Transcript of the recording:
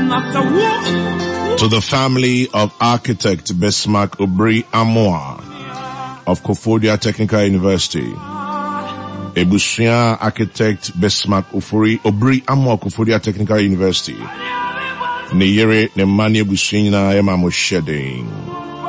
To the family of architect Bismarck Obri Amoa of Kofodia Technical University. Ebusia architect Bismarck Obri Amoa Kofodia Technical University. Ne yere ne mani ebusia na ema mo sheding.